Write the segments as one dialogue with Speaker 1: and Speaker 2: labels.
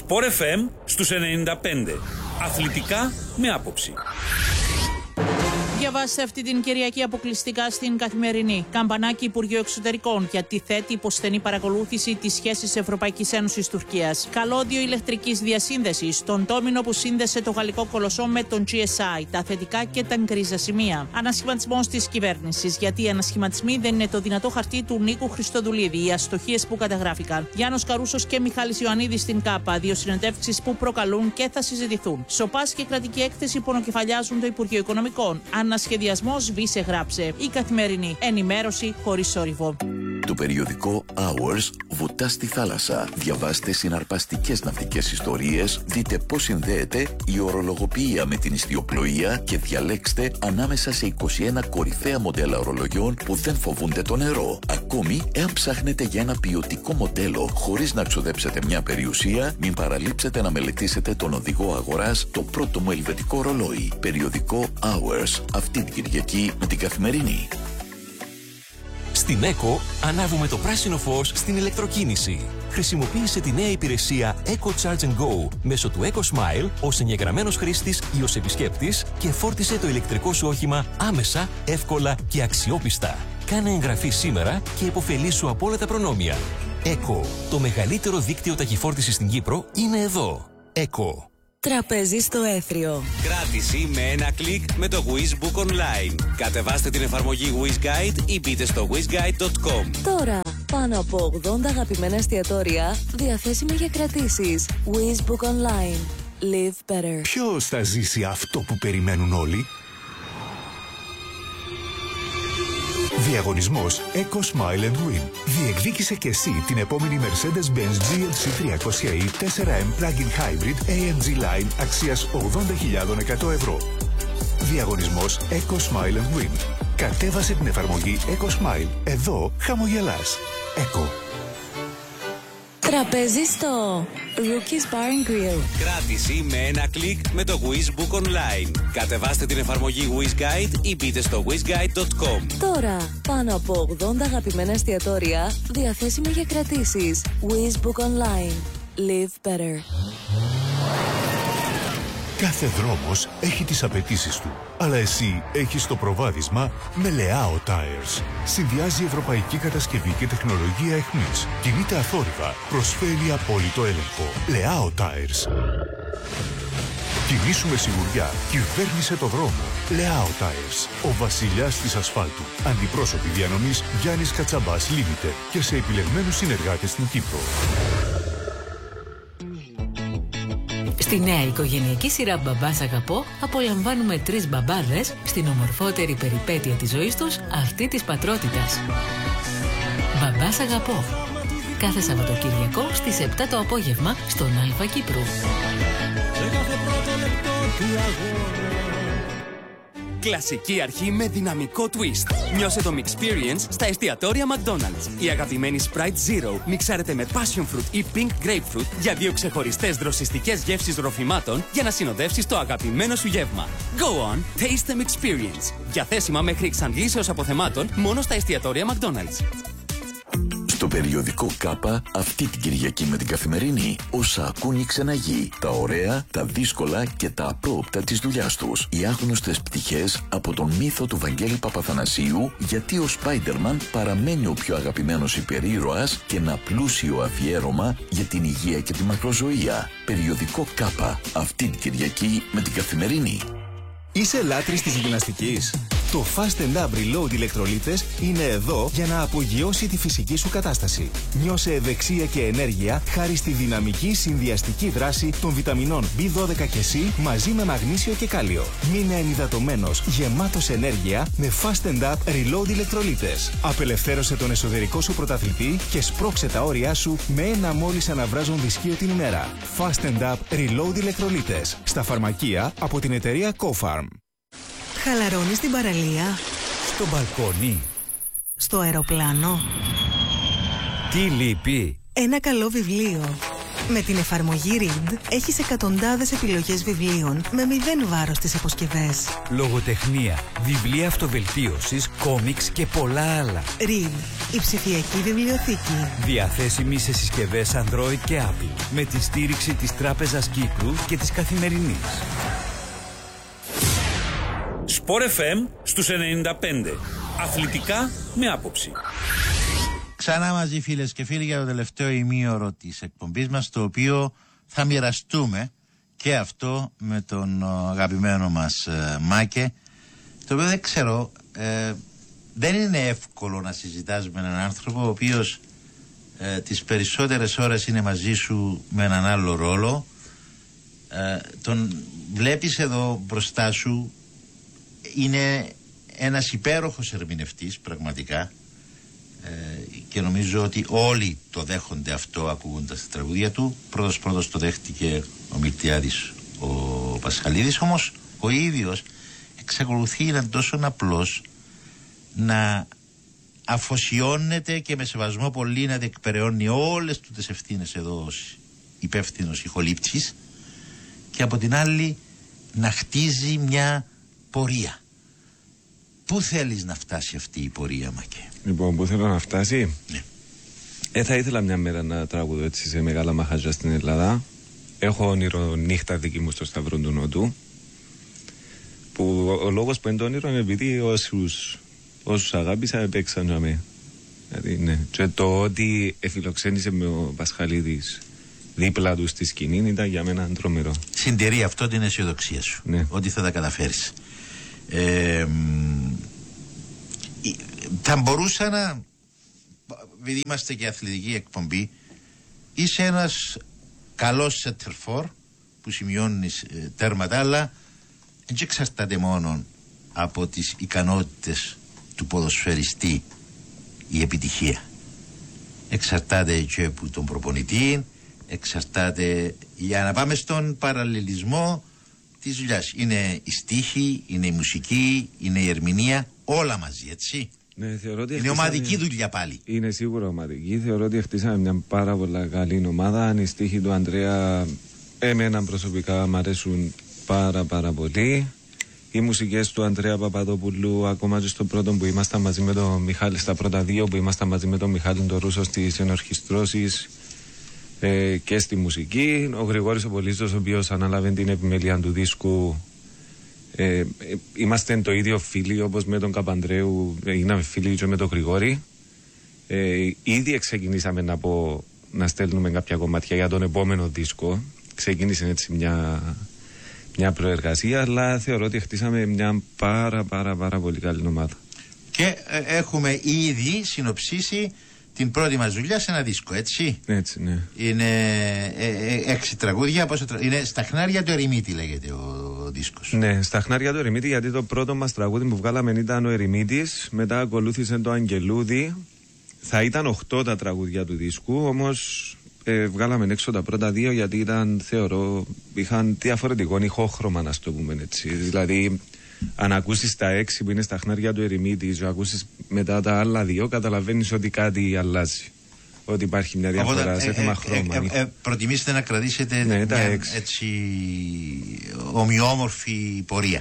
Speaker 1: Sport FM στους 95. Αθλητικά με άποψη.
Speaker 2: Διαβάστε αυτή την Κυριακή αποκλειστικά στην Καθημερινή. Καμπανάκι Υπουργείου Εξωτερικών γιατί θέτει υποστενή παρακολούθηση της σχέσης Ευρωπαϊκής Ένωσης Τουρκίας. Καλώδιο ηλεκτρικής διασύνδεσης, τον ντόμινο που σύνδεσε το γαλλικό κολοσσό με τον GSI, τα θετικά και τα γκρίζα σημεία. Ανασχηματισμός της κυβέρνησης, γιατί οι ανασχηματισμοί δεν είναι το δυνατό χαρτί του Νίκου Χριστοδουλίδη. Οι αστοχίες που καταγράφηκαν. Γιάννος Καρούσος και Μιχάλης Ιωαννίδης στην ΚΑΠΑ. Δύο συνεντεύξεις που προκαλούν και θα συζητηθούν. Σοπάς και κρατική έκθεση πονοκεφαλιάζουν το Υπουργείο Οικονομικών. Ανασχεδιασμός Βίσε γράψε. Η Καθημερινή. Ενημέρωση χωρίς θόρυβο.
Speaker 3: Το περιοδικό Hours βουτά στη θάλασσα. Διαβάστε συναρπαστικές ναυτικές ιστορίες, δείτε πώς συνδέεται η ορολογοποιία με την ιστιοπλοεία και διαλέξτε ανάμεσα σε 21 κορυφαία μοντέλα ορολογιών που δεν φοβούνται το νερό. Ακόμη, εάν ψάχνετε για ένα ποιοτικό μοντέλο χωρίς να ξοδέψετε μια περιουσία, μην παραλείψετε να μελετήσετε τον οδηγό αγοράς, το πρώτο μου ελβετικό ρολόι. Περιοδικό Hours, αυτή την Κυριακή με την Καθημερινή.
Speaker 4: Στην ΕΚΟ ανάβουμε το πράσινο φως στην ηλεκτροκίνηση. Χρησιμοποίησε τη νέα υπηρεσία Eco Charge & Go μέσω του Eco Smile ως εγγεγραμμένος χρήστης ή ως επισκέπτης και φόρτισε το ηλεκτρικό σου όχημα άμεσα, εύκολα και αξιόπιστα. Κάνε εγγραφή σήμερα και υποφελήσου από όλα τα προνόμια. ΕΚΟ, το μεγαλύτερο δίκτυο ταχυφόρτισης στην Κύπρο, είναι εδώ. ΕΚΟ.
Speaker 5: Τραπέζι στο Έθριο.
Speaker 6: Κράτηση με ένα κλικ με το Wish Book Online. Κατεβάστε την εφαρμογή Wish Guide ή μπείτε στο wishguide.com.
Speaker 5: Τώρα, πάνω από 80 αγαπημένα εστιατόρια διαθέσιμα για κρατήσεις. Wish Book Online. Live better.
Speaker 7: Ποιος θα ζήσει αυτό που περιμένουν όλοι? Διαγωνισμός Eco Smile and Win. Διεκδίκησε και εσύ την επόμενη Mercedes-Benz GLC 300e 4M Plug-in Hybrid AMG Line αξίας 80.100 ευρώ. Διαγωνισμός Eco Smile and Win. Κατέβασε την εφαρμογή Eco Smile. Εδώ χαμογελάς. Eco.
Speaker 5: Τραπέζι στο Rookies Bar & Grill.
Speaker 6: Κράτηση με ένα κλικ με το Wish Book Online. Κατεβάστε την εφαρμογή Wish Guide ή μπείτε στο wishguide.com.
Speaker 5: Τώρα, πάνω από 80 αγαπημένα εστιατόρια διαθέσιμα για κρατήσεις. Wish Book Online. Live better.
Speaker 7: Κάθε δρόμος έχει τις απαιτήσεις του. Αλλά εσύ έχεις το προβάδισμα με Leao Tires. Συνδυάζει ευρωπαϊκή κατασκευή και τεχνολογία εχμής. Κινείται αθόρυβα. Προσφέρει απόλυτο έλεγχο. Leao Tires. Κινήσου με σιγουριά. Κυβέρνησε το δρόμο. Leao Tires. Ο βασιλιάς της ασφάλτου. Αντιπρόσωποι διανομής Γιάννης Κατσαμπάς Limited και σε επιλεγμένους συνεργάτες στην Κύπρο.
Speaker 8: Στη νέα οικογενειακή σειρά «Μπαμπάς Αγαπώ» απολαμβάνουμε 3 μπαμπάδες στην ομορφότερη περιπέτεια της ζωής τους, αυτή της πατρότητας. «Μπαμπάς Αγαπώ». Κάθε Σαββατοκύριακο στις 7 το απόγευμα στον Αλφα Κύπρου.
Speaker 6: Κλασική αρχή με δυναμικό twist. Νιώσε το Mixperience στα εστιατόρια McDonald's. Η αγαπημένη Sprite Zero μιξάρεται με Passion Fruit ή Pink Grapefruit για 2 ξεχωριστές δροσιστικές γεύσεις ροφημάτων για να συνοδεύσεις το αγαπημένο σου γεύμα. Go on, taste the Mixperience. Διαθέσιμα μέχρι εξαντλήσεως αποθεμάτων μόνο στα εστιατόρια McDonald's.
Speaker 3: Στο περιοδικό ΚΑΠΑ αυτή την Κυριακή με την Καθημερινή, όσα ακούν οι ξεναγοί, τα ωραία, τα δύσκολα και τα απρόοπτα της δουλειάς τους. Οι άγνωστες πτυχές από τον μύθο του Βαγγέλη Παπαθανασίου, γιατί ο Spider-Man παραμένει ο πιο αγαπημένος υπερήρωας και ένα πλούσιο αφιέρωμα για την υγεία και τη μακροζωία. Περιοδικό ΚΑΠΑ αυτή την Κυριακή με την Καθημερινή.
Speaker 9: Είσαι λάτρης της γυμναστικής? Το Fast & Up Reload ηλεκτρολίτες είναι εδώ για να απογειώσει τη φυσική σου κατάσταση. Νιώσε ευεξία και ενέργεια χάρη στη δυναμική συνδυαστική δράση των βιταμινών B12 και C μαζί με μαγνήσιο και κάλιο. Μείνε ενυδατωμένος, γεμάτος ενέργεια με Fast & Up Reload ηλεκτρολίτες. Απελευθέρωσε τον εσωτερικό σου πρωταθλητή και σπρώξε τα όρια σου με ένα μόλις αναβράζον δισκείο την ημέρα. Fast & Up Reload ηλεκτρολίτες. Στα φαρμακεία από την εταιρεία CoFarm.
Speaker 10: Χαλαρώνεις στην παραλία,
Speaker 9: Στο μπαλκόνι,
Speaker 10: στο αεροπλάνο.
Speaker 9: Τι λείπει?
Speaker 10: Ένα καλό βιβλίο. Με την εφαρμογή Read έχεις εκατοντάδες επιλογές βιβλίων με 0 βάρος στις αποσκευές.
Speaker 11: Λογοτεχνία, βιβλία αυτοβελτίωσης, κόμιξ και πολλά άλλα.
Speaker 10: Read, η ψηφιακή βιβλιοθήκη.
Speaker 11: Διαθέσιμη σε συσκευές Android και Apple. Με τη στήριξη της Τράπεζας Κύπρου και της Καθημερινής.
Speaker 1: Sport FM στους 95. Αθλητικά με άποψη.
Speaker 12: Ξανά μαζί φίλες και φίλοι για το τελευταίο ημίωρο της εκπομπής μας, το οποίο θα μοιραστούμε και αυτό με τον αγαπημένο μας Μάκε, το οποίο δεν ξέρω, δεν είναι εύκολο να συζητάς με έναν άνθρωπο ο οποίος τις περισσότερες ώρες είναι μαζί σου με έναν άλλο ρόλο. Τον βλέπεις εδώ μπροστά σου, είναι ένας υπέροχος ερμηνευτής πραγματικά, και νομίζω ότι όλοι το δέχονται αυτό ακούγοντας τα τραγούδια του. Πρώτος το δέχτηκε ο Μιλτιάδης ο Πασχαλίδης, όμως ο ίδιος εξακολουθεί να είναι τόσο απλός, να αφοσιώνεται και με σεβασμό πολύ να διεκπεραιώνει όλες του τις ευθύνες εδώ ως υπεύθυνος ηχολήπτης, και από την άλλη να χτίζει μια πορεία. Πού θέλεις να φτάσει αυτή η πορεία, Μακέ?
Speaker 13: Λοιπόν, πού θέλω να φτάσει?
Speaker 12: Ναι.
Speaker 13: Θα ήθελα μια μέρα να τραγουδώ έτσι σε μεγάλα μαχαζιά στην Ελλάδα. Έχω όνειρο νύχτα δική μου στο Σταυρό του Νότου, που ο λόγος που είναι το όνειρο είναι επειδή όσους αγάπησα έπαιξαν για μένα. Δηλαδή, ναι. Και το ότι εφιλοξένησε με ο Πασχαλίδης δίπλα του στη σκηνή ήταν για μένα τρομερό.
Speaker 12: Συντηρεί αυτό την αισιοδοξία σου,
Speaker 13: ναι,
Speaker 12: ότι θα τα καταφέρεις. Θα μπορούσα να, επειδή είμαστε και αθλητική εκπομπή, είσαι ένας καλός center for που σημειώνεις τέρματα, αλλά δεν εξαρτάται μόνο από τις ικανότητες του ποδοσφαιριστή η επιτυχία. Εξαρτάται και από τον προπονητή, εξαρτάται, για να πάμε στον παραλληλισμό της δουλειάς. Είναι η στίχη, είναι η μουσική, είναι η ερμηνεία, όλα μαζί, έτσι.
Speaker 13: Ναι, θεωρώ ότι
Speaker 12: είναι ομαδική δουλειά πάλι.
Speaker 13: Είναι σίγουρα ομαδική. Θεωρώ ότι χτίσαμε μια πάρα πολύ καλή ομάδα. Οι στίχοι του Ανδρέα εμένα προσωπικά μου αρέσουν πάρα πολύ. Οι μουσικές του Ανδρέα Παπαδόπουλου, ακόμα και στο πρώτο που ήμασταν μαζί με τον Μιχάλη, στα πρώτα δύο που ήμασταν μαζί με τον Μιχάλη τον Ρούσο στις ενορχιστρώσεις και στη μουσική. Ο Γρηγόρης ο Πολύζος, ο οποίος ανάλαβε την επιμέλεια του δίσκου. Είμαστε το ίδιο φίλοι, όπως με τον Καπανδρέου έγιναμε φίλοι και με τον Γρηγόρη. Ήδη ξεκινήσαμε να στέλνουμε κάποια κομμάτια για τον επόμενο δίσκο. Ξεκίνησε έτσι μια προεργασία, αλλά θεωρώ ότι χτίσαμε μια πάρα πολύ καλή ομάδα.
Speaker 12: Και έχουμε ήδη συνοψίσει την πρώτη μας δουλειά σε ένα δίσκο, έτσι.
Speaker 13: Έτσι, ναι.
Speaker 12: Είναι 6 τραγούδια, είναι στα χνάρια του Ερημίτη λέγεται ο δίσκος.
Speaker 13: Ναι, στα χνάρια του Ερημίτη, γιατί το πρώτο μας τραγούδι που βγάλαμε ήταν ο Ερημίτης, μετά ακολούθησε το Αγγελούδι. Θα ήταν 8 τα τραγούδια του δίσκου, όμως βγάλαμε έξω τα πρώτα 2 γιατί ήταν, θεωρώ, είχαν διαφορετικό ηχόχρωμα, να το πούμε έτσι. Δηλαδή, αν ακούσεις τα 6 που είναι στα χνάρια του Ερημίτη και ακούσεις μετά τα άλλα 2, καταλαβαίνεις ότι κάτι αλλάζει. Ότι υπάρχει μια διαφορά σε θέμα χρώμα.
Speaker 12: Προτιμήσετε να κρατήσετε μια έτσι ομοιόμορφη πορεία.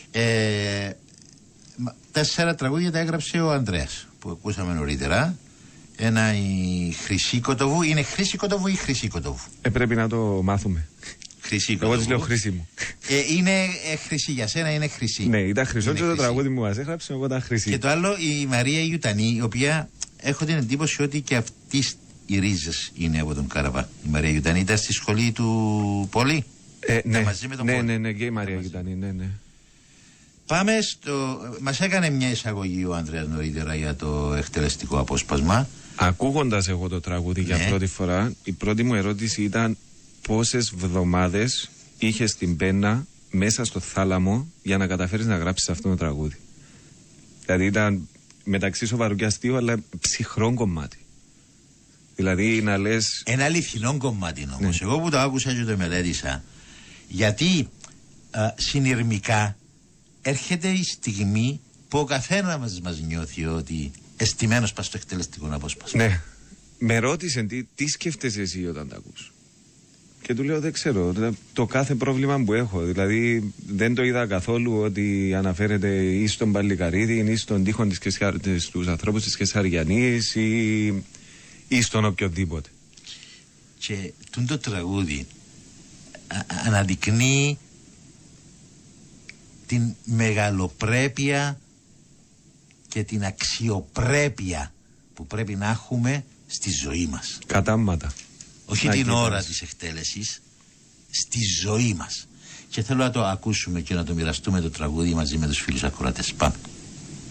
Speaker 12: 4 τραγούδια τα έγραψε ο Ανδρέας που ακούσαμε νωρίτερα. Ένα η Χρυσή Κοτοβού. Είναι Χρυσή Κοτοβού ή Χρυσή Κοτοβού?
Speaker 13: Πρέπει να το μάθουμε.
Speaker 12: Εγώ
Speaker 13: της λέω χρήση μου.
Speaker 12: Είναι χρυσή για σένα, είναι χρυσή.
Speaker 13: Ναι, ήταν χρυσό και το τραγούδι μου μας έγραψε, εγώ ήταν χρυσή.
Speaker 12: Και το άλλο, η Μαρία Ιουτανή, η οποία έχω την εντύπωση ότι και αυτή οι ρίζες είναι από τον Καραβά. Η Μαρία Ιουτανή ήταν στη σχολή του Πόλη.
Speaker 13: Ναι,
Speaker 12: μαζί με τον Πόλη.
Speaker 13: Ναι, και η Μαρία Ιουτανή, ναι.
Speaker 12: Πάμε στο. Μας έκανε μια εισαγωγή ο Ανδρέας νωρίτερα για το εκτελεστικό απόσπασμα.
Speaker 13: Ακούγοντας εγώ το τραγούδι για πρώτη φορά, η πρώτη μου ερώτηση ήταν πόσες βδομάδες είχες την πένα μέσα στο θάλαμο για να καταφέρεις να γράψεις αυτό το τραγούδι. Δηλαδή ήταν μεταξύ σοβαρού και αστείου, αλλά ψυχρό κομμάτι. Δηλαδή να λες.
Speaker 12: Ένα αληθινό κομμάτι όμως. Εγώ που το άκουσα και το μελέτησα, γιατί συνειρμικά έρχεται η στιγμή που ο καθένας μας νιώθει ότι εστιμένος πας στο εκτελεστικό απόσπασμα.
Speaker 13: Ναι. Με ρώτησε τι σκέφτεσαι εσύ όταν τα ακούς. Και του λέω δεν ξέρω, το κάθε πρόβλημα που έχω. Δηλαδή δεν το είδα καθόλου ότι αναφέρεται ή στον Παλικαρίδη ή στον τοίχο στους ανθρώπους της Κεσαριανής ή στον οποιοδήποτε.
Speaker 12: Και το τραγούδι αναδεικνύει την μεγαλοπρέπεια και την αξιοπρέπεια που πρέπει να έχουμε στη ζωή μας.
Speaker 13: Κατάμματα.
Speaker 12: Όχι την ώρα της εκτέλεσης, στη ζωή μας. Και θέλω να το ακούσουμε και να το μοιραστούμε το τραγούδι μαζί με τους φίλους ακροατές. Πάμε.